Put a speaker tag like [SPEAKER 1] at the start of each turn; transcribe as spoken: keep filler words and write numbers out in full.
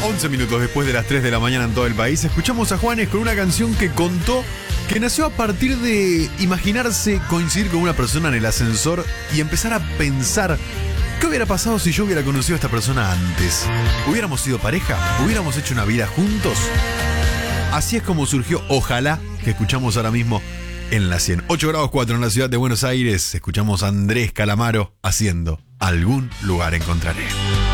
[SPEAKER 1] once minutos después de las tres de la mañana en todo el país, escuchamos a Juanes con una canción que contó que nació a partir de imaginarse coincidir con una persona en el ascensor y empezar a pensar ¿qué hubiera pasado si yo hubiera conocido a esta persona antes? ¿Hubiéramos sido pareja? ¿Hubiéramos hecho una vida juntos? Así es como surgió Ojalá, que escuchamos ahora mismo en la cien. ocho grados cuatro en la ciudad de Buenos Aires. Escuchamos a Andrés Calamaro haciendo Algún lugar encontraré.